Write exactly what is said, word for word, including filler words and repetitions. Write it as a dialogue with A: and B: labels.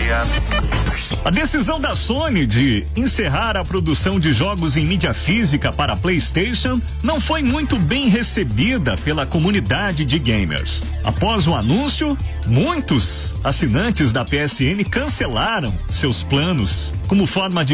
A: dia.
B: A decisão da Sony de encerrar a produção de jogos em mídia física para a PlayStation não foi muito bem recebida pela comunidade de gamers. Após o anúncio, muitos assinantes da P S N cancelaram seus planos como forma de